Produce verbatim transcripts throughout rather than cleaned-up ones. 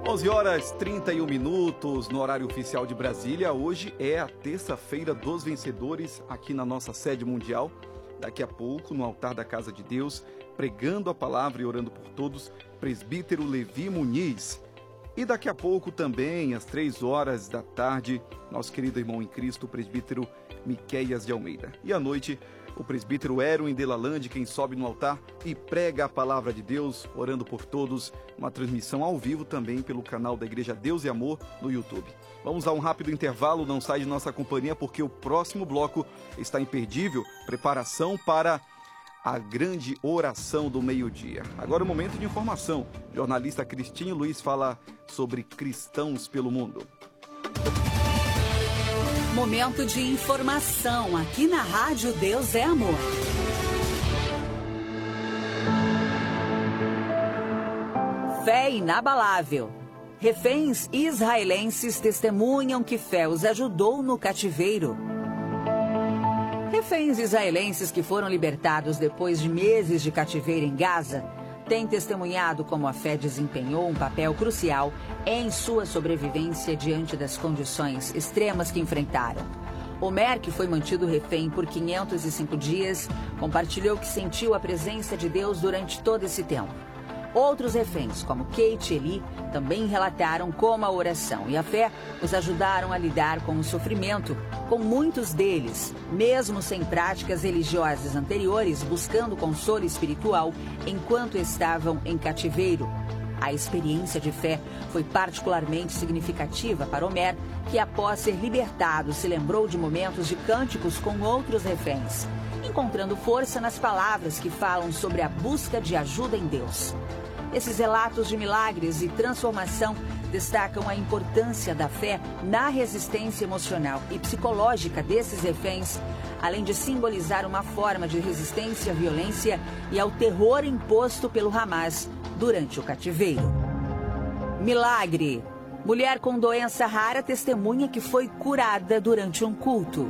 onze horas e trinta e um minutos no horário oficial de Brasília. Hoje é a terça-feira dos vencedores aqui na nossa sede mundial. Daqui a pouco, no altar da Casa de Deus, pregando a palavra e orando por todos, presbítero Levi Muniz. E daqui a pouco também, às três horas da tarde, nosso querido irmão em Cristo, o presbítero Miqueias de Almeida. E à noite, o presbítero Erwin Delalande, quem sobe no altar e prega a palavra de Deus, orando por todos, uma transmissão ao vivo também pelo canal da Igreja Deus e Amor no YouTube. Vamos a um rápido intervalo, não sai de nossa companhia, porque o próximo bloco está imperdível, preparação para a grande oração do meio-dia. Agora o momento de informação. Jornalista Cristinho Luiz fala sobre cristãos pelo mundo. Momento de informação aqui na Rádio Deus é Amor. Fé inabalável. Reféns israelenses testemunham que fé os ajudou no cativeiro. Reféns israelenses que foram libertados depois de meses de cativeiro em Gaza têm testemunhado como a fé desempenhou um papel crucial em sua sobrevivência diante das condições extremas que enfrentaram. Omer, que foi mantido refém por quinhentos e cinco dias, compartilhou que sentiu a presença de Deus durante todo esse tempo. Outros reféns, como Kate e Eli, também relataram como a oração e a fé os ajudaram a lidar com o sofrimento, com muitos deles, mesmo sem práticas religiosas anteriores, buscando consolo espiritual enquanto estavam em cativeiro. A experiência de fé foi particularmente significativa para Omer, que após ser libertado se lembrou de momentos de cânticos com outros reféns, encontrando força nas palavras que falam sobre a busca de ajuda em Deus. Esses relatos de milagres e transformação destacam a importância da fé na resistência emocional e psicológica desses reféns, além de simbolizar uma forma de resistência à violência e ao terror imposto pelo Hamas durante o cativeiro. Milagre. Mulher com doença rara testemunha que foi curada durante um culto.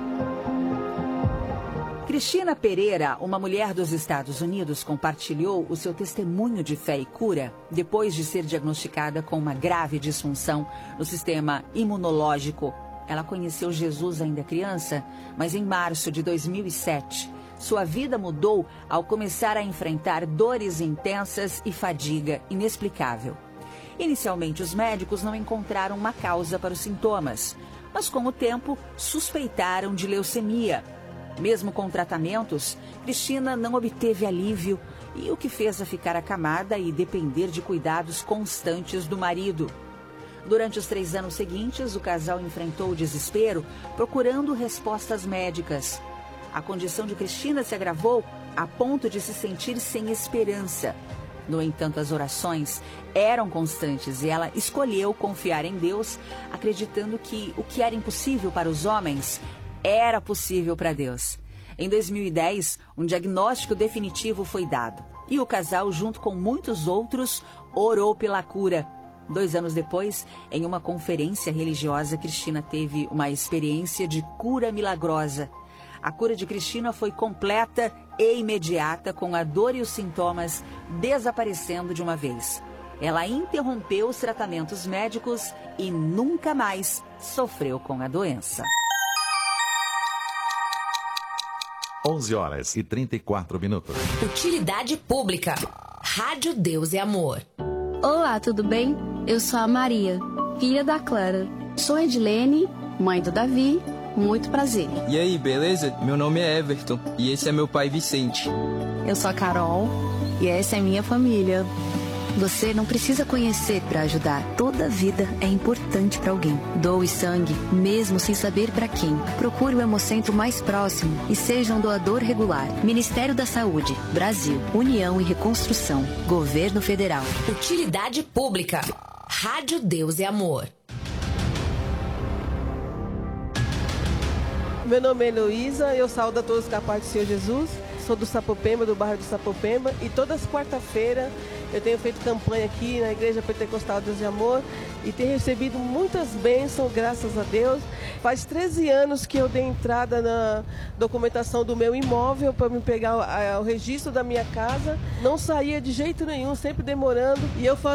Cristina Pereira, uma mulher dos Estados Unidos, compartilhou o seu testemunho de fé e cura depois de ser diagnosticada com uma grave disfunção no sistema imunológico. Ela conheceu Jesus ainda criança, mas em março de dois mil e sete, sua vida mudou ao começar a enfrentar dores intensas e fadiga inexplicável. Inicialmente, os médicos não encontraram uma causa para os sintomas, mas com o tempo suspeitaram de leucemia. Mesmo com tratamentos, Cristina não obteve alívio, e o que fez-a ficar acamada e depender de cuidados constantes do marido. Durante os três anos seguintes, o casal enfrentou o desespero, procurando respostas médicas. A condição de Cristina se agravou a ponto de se sentir sem esperança. No entanto, as orações eram constantes e ela escolheu confiar em Deus, acreditando que o que era impossível para os homens era possível para Deus. Em dois mil e dez, um diagnóstico definitivo foi dado e o casal, junto com muitos outros, orou pela cura. Dois anos depois, em uma conferência religiosa, Cristina teve uma experiência de cura milagrosa. A cura de Cristina foi completa e imediata, com a dor e os sintomas desaparecendo de uma vez. Ela interrompeu os tratamentos médicos e nunca mais sofreu com a doença. onze horas e trinta e quatro minutos. Utilidade pública. Rádio Deus e Amor. Olá, tudo bem? Eu sou a Maria, filha da Clara. Sou Edilene, mãe do Davi. Muito prazer. E aí, beleza? Meu nome é Everton e esse é meu pai Vicente. Eu sou a Carol e essa é minha família. Você não precisa conhecer para ajudar. Toda vida é importante para alguém. Doe sangue, mesmo sem saber para quem. Procure o Hemocentro mais próximo e seja um doador regular. Ministério da Saúde, Brasil, União e Reconstrução, Governo Federal. Utilidade pública. Rádio Deus e Amor. Meu nome é Heloísa, eu saúdo a todos com a paz do Senhor Jesus. Sou do Sapopemba, do bairro do Sapopemba, e todas as quarta-feiras eu tenho feito campanha aqui na Igreja Pentecostal Deus de Amor e tenho recebido muitas bênçãos, graças a Deus. Faz treze anos que eu dei entrada na documentação do meu imóvel para me pegar o registro da minha casa. Não saía de jeito nenhum, sempre demorando, e eu fazia